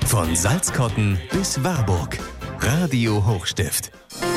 Von Salzkotten bis Warburg. Radio Hochstift.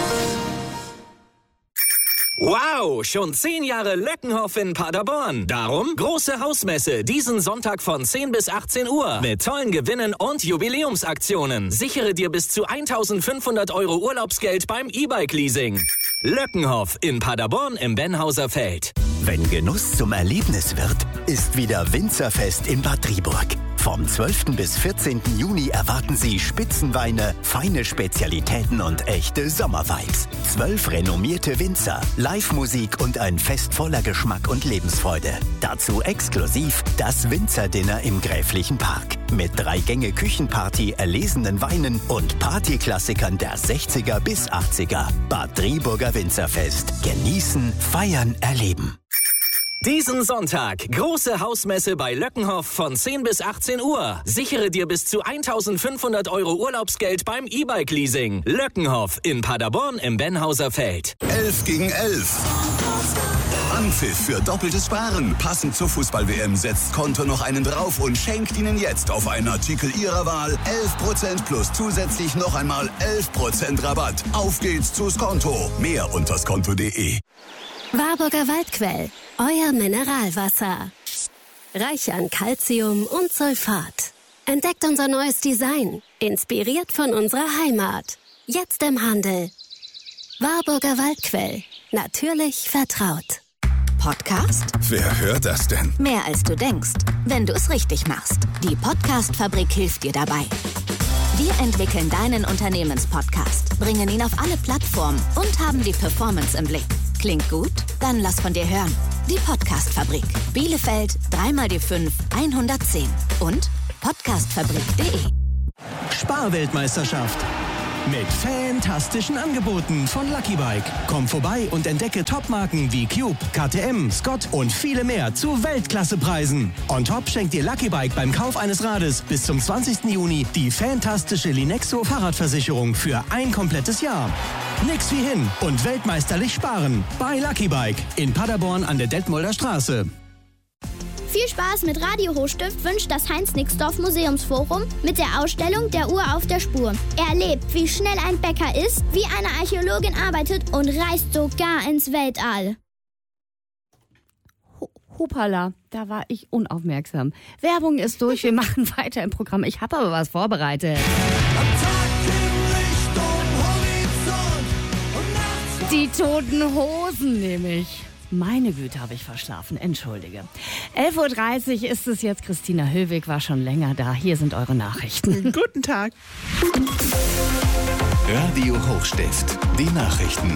Wow, schon 10 Jahre Löckenhof in Paderborn. Darum große Hausmesse diesen Sonntag von 10 bis 18 Uhr mit tollen Gewinnen und Jubiläumsaktionen. Sichere dir bis zu 1.500 € Urlaubsgeld beim E-Bike-Leasing. Löckenhof in Paderborn im Benhauser Feld. Wenn Genuss zum Erlebnis wird, ist wieder Winzerfest in Bad Driburg. Vom 12. bis 14. Juni erwarten Sie Spitzenweine, feine Spezialitäten und echte Sommervibes. 12 renommierte Winzer, Live-Musik und ein Fest voller Geschmack und Lebensfreude. Dazu exklusiv das Winzerdinner im Gräflichen Park. Mit 3-Gänge-Küchenparty, erlesenen Weinen und Partyklassikern der 60er bis 80er. Bad Driburger Winzerfest. Genießen, feiern, erleben. Diesen Sonntag große Hausmesse bei Löckenhof von 10 bis 18 Uhr. Sichere dir bis zu 1.500 € Urlaubsgeld beim E-Bike-Leasing. Löckenhof in Paderborn im Benhauser Feld. 11 gegen 11. Anpfiff für doppeltes Sparen. Passend zur Fußball-WM setzt Konto noch einen drauf und schenkt Ihnen jetzt auf einen Artikel Ihrer Wahl 11% plus zusätzlich noch einmal 11% Rabatt. Auf geht's zu Skonto. Mehr unter skonto.de. Warburger Waldquell, euer Mineralwasser. Reich an Calcium und Sulfat. Entdeckt unser neues Design, inspiriert von unserer Heimat. Jetzt im Handel. Warburger Waldquell, natürlich vertraut. Podcast? Wer hört das denn? Mehr als du denkst, wenn du es richtig machst. Die Podcast-Fabrik hilft dir dabei. Wir entwickeln deinen Unternehmenspodcast, bringen ihn auf alle Plattformen und haben die Performance im Blick. Klingt gut? Dann lass von dir hören. Die Podcast-Fabrik. Bielefeld 3x5 110 und podcastfabrik.de. Sparweltmeisterschaft. Mit fantastischen Angeboten von Lucky Bike. Komm vorbei und entdecke Topmarken wie Cube, KTM, Scott und viele mehr zu Weltklassepreisen. On top schenkt dir Lucky Bike beim Kauf eines Rades bis zum 20. Juni die fantastische Linexo Fahrradversicherung für ein komplettes Jahr. Nix wie hin und weltmeisterlich sparen bei Lucky Bike in Paderborn an der Detmolder Straße. Viel Spaß mit Radio Hochstift wünscht das Heinz-Nixdorf Museumsforum mit der Ausstellung Der Uhr auf der Spur. Erlebt, wie schnell ein Bäcker ist, wie eine Archäologin arbeitet und reist sogar ins Weltall. Hupala, da war ich unaufmerksam. Werbung ist durch, wir machen weiter im Programm. Ich habe aber was vorbereitet. Die Toten Hosen nämlich. Meine Güte, habe ich verschlafen. Entschuldige. 11.30 Uhr ist es jetzt. Christina Höwig war schon länger da. Hier sind eure Nachrichten. Guten Tag. Radio Hochstift. Die Nachrichten.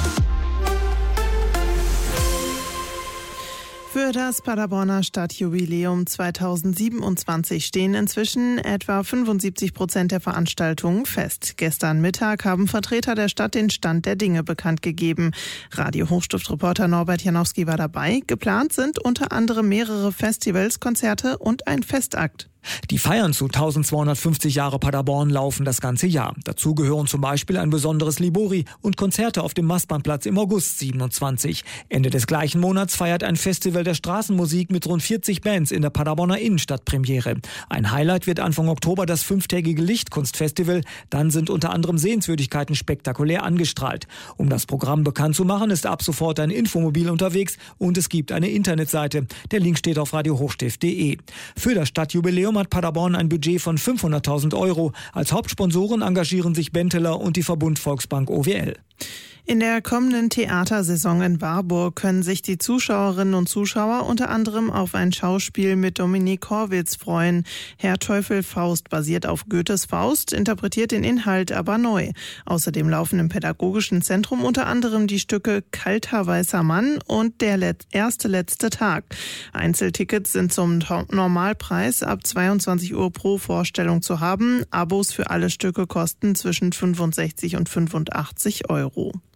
Für das Paderborner Stadtjubiläum 2027 stehen inzwischen etwa 75% der Veranstaltungen fest. Gestern Mittag haben Vertreter der Stadt den Stand der Dinge bekannt gegeben. Radio Hochstift-Reporter Norbert Janowski war dabei. Geplant sind unter anderem mehrere Festivals, Konzerte und ein Festakt. Die Feiern zu 1250 Jahre Paderborn laufen das ganze Jahr. Dazu gehören zum Beispiel ein besonderes Libori und Konzerte auf dem Mastbahnplatz im August 27. Ende des gleichen Monats feiert ein Festival der Straßenmusik mit rund 40 Bands in der Paderborner Innenstadt Premiere. Ein Highlight wird Anfang Oktober das 5-tägige Lichtkunstfestival. Dann sind unter anderem Sehenswürdigkeiten spektakulär angestrahlt. Um das Programm bekannt zu machen, ist ab sofort ein Infomobil unterwegs und es gibt eine Internetseite. Der Link steht auf radiohochstift.de. Für das Stadtjubiläum hat Paderborn ein Budget von 500.000 €. Als Hauptsponsoren engagieren sich Benteler und die Verbund Volksbank OWL. In der kommenden Theatersaison in Warburg können sich die Zuschauerinnen und Zuschauer unter anderem auf ein Schauspiel mit Dominik Horwitz freuen. Herr Teufel Faust basiert auf Goethes Faust, interpretiert den Inhalt aber neu. Außerdem laufen im Pädagogischen Zentrum unter anderem die Stücke Kalter weißer Mann und Der erste letzte Tag. Einzeltickets sind zum Normalpreis ab 22 Uhr pro Vorstellung zu haben. Abos für alle Stücke kosten zwischen 65 und 85 €.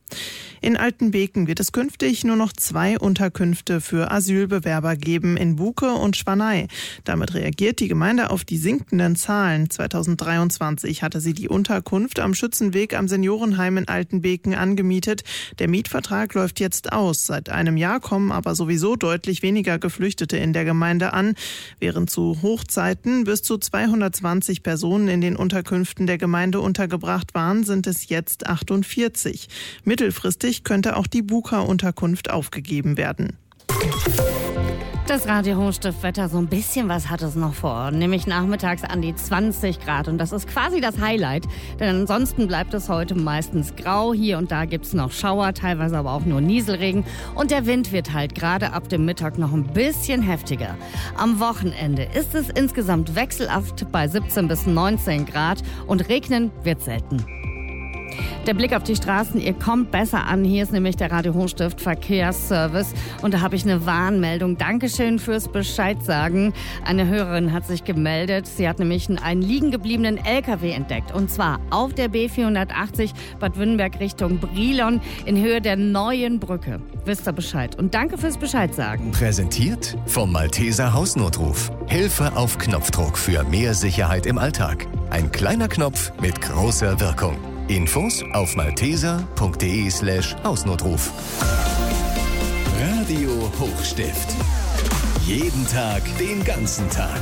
In Altenbeken wird es künftig nur noch 2 Unterkünfte für Asylbewerber geben, in Buke und Schwanei. Damit reagiert die Gemeinde auf die sinkenden Zahlen. 2023 hatte sie die Unterkunft am Schützenweg am Seniorenheim in Altenbeken angemietet. Der Mietvertrag läuft jetzt aus. Seit einem Jahr kommen aber sowieso deutlich weniger Geflüchtete in der Gemeinde an. Während zu Hochzeiten bis zu 220 Personen in den Unterkünften der Gemeinde untergebracht waren, sind es jetzt 48. Mittelfristig könnte auch die Buka-Unterkunft aufgegeben werden. Das Radio Hochstift-Wetter, so ein bisschen was hat es noch vor, nämlich nachmittags an die 20 Grad. Und das ist quasi das Highlight, denn ansonsten bleibt es heute meistens grau. Hier und da gibt es noch Schauer, teilweise aber auch nur Nieselregen. Und der Wind wird halt gerade ab dem Mittag noch ein bisschen heftiger. Am Wochenende ist es insgesamt wechselhaft bei 17 bis 19 Grad und regnen wird selten. Der Blick auf die Straßen, ihr kommt besser an. Hier ist nämlich der Radio Hochstift Verkehrsservice und da habe ich eine Warnmeldung. Dankeschön fürs Bescheid sagen. Eine Hörerin hat sich gemeldet. Sie hat nämlich einen liegen gebliebenen LKW entdeckt und zwar auf der B480 Bad Wünnenberg Richtung Brilon in Höhe der neuen Brücke. Wisst ihr Bescheid und danke fürs Bescheid sagen. Präsentiert vom Malteser Hausnotruf. Hilfe auf Knopfdruck für mehr Sicherheit im Alltag. Ein kleiner Knopf mit großer Wirkung. Infos auf malteser.de/Hausnotruf. Radio Hochstift. Jeden Tag, den ganzen Tag.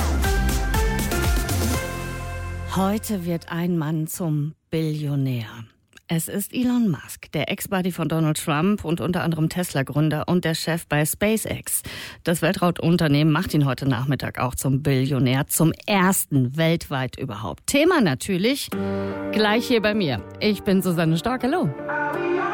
Heute wird ein Mann zum Billionär. Es ist Elon Musk, der Ex-Buddy von Donald Trump und unter anderem Tesla-Gründer und der Chef bei SpaceX. Das Weltraumunternehmen macht ihn heute Nachmittag auch zum Billionär, zum ersten weltweit überhaupt. Thema natürlich gleich hier bei mir. Ich bin Susanne Stork, hallo.